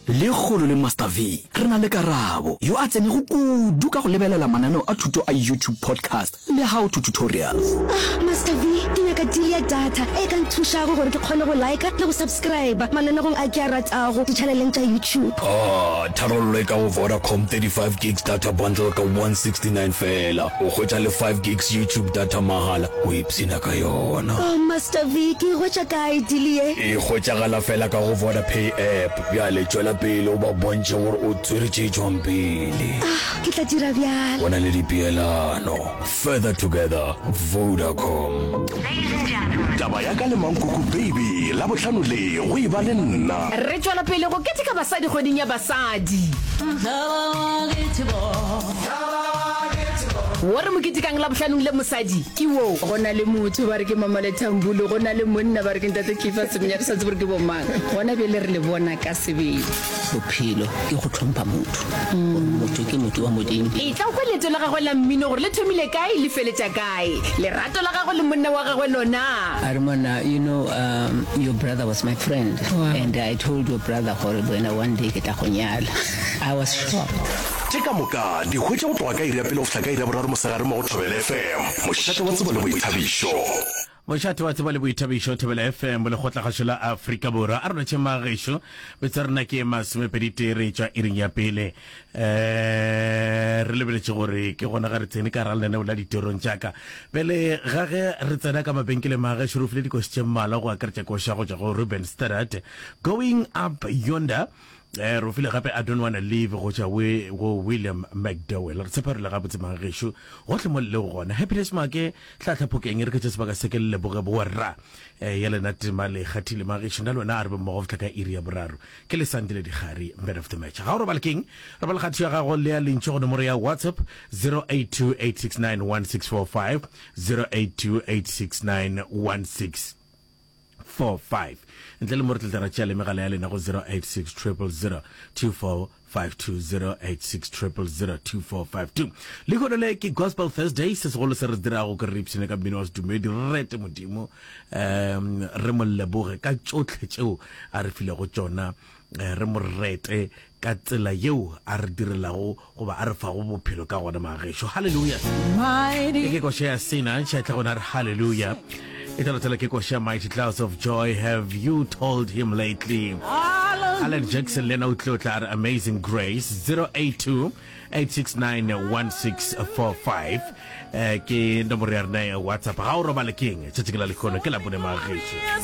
le kgolo le Master V re na le Karabo yo a tsene go kudu ka go lebelela mananeo a thuto a YouTube podcast le how to tutorials. Master V ke nyaka deal ya data e ka nthusha go gore ke kgone go like le go subscribe mananeo a ke a ratago di channeleng tsa YouTube. Tharollo ka go Vodacom 35 gigs data bundle ka 169 fela o khotsa le 5 gigs YouTube data mahala o ipsina ka yona. Master V ke go tsa ka idea e khotsa gala fela ka go Vodapay app ya le tswela pele o ba bontshe gore o tswere tšhompele. ke tla dira bjalo. Bona le dipielano further together Vodacom. Taba ya ka le Mankuku baby la botlhano le go iba le nna re tswela pele go ketika basadi kgoding ya basadi wore moketikang la botlhanong le mosadi ke wo gona le motho ba re ke mama le Tambulo gona le monna ba re ke ntate Kifa Semnya re sa tsebore ke bomang gona bele re le bona ka sebele bophelo ke go tlhompha motho ke motho wa modimo e tla go leto la gagwe la mmino gore le thomile kae le feletsa kae le rato la gagwe le monna wa gagwe lona Armona, you know, your brother was my friend. Wow. And I told your brother when one day ke tla go nyala. I was shocked. Teka moka di hwetša go tloga ka iri ya pele go fihla ka iri ya boraro mosegare mo go Thobela FM mošate wa tsebo le boithabišo. Mošate wa tsebo le boithabišo Thobela FM le kgotlagašo la Afrika Borwa a rona tšemagešo betsa rena ke masomepedite re tšwa iring ya pele re lebeletše gore ke gona ga re tsene ka ra lenaneo la ditirong tšaka pele ga ge re tsena ka mabenkele magešo re file dikoši tše mmala go akaretša koša go tšwa go Ruben Studdard Going Up Yonder ro file gape I Don't Wanna Leave go tšwa go William McDowell re tshepa re le gabotse magešo gohle mo le gona Happiness Make tlhatlhapokeng re ke tše sebaka se ke le leboge borra ya lena tema le kgathile magešo nna lona a re bomogo fihla ka iri ya boraro ke le Sandile Digari man of the match ga o re balekeng re bale kgatho ya gago le ya lentše go nomoro ya WhatsApp 0828691645 0828691645 ntle le mo re tletlara tšea le megala ya lena go 086-000-2452 le kgone le ke Gospel Thursday se segolo se re dirago ke re ipsene ka mmino wa sedumedi re rete modimo re mo leboge ka tšotlhe tšeo a re file go tšona re mo rete ka tsela yeo a re direlago goba a re fago bophelo ka gona magešo halleluja ke koša ya sena tšhatlha gona re halleluja It'll take a mighty clouds of joy. Have you told him lately? Alan Jackson, Leno Clotar, Amazing Grace, 082-869-1645. Ke nomoro ya rena ya WhatsApp. Ga o robala keng? Tšatši ke la lekgono ke la bone magešo.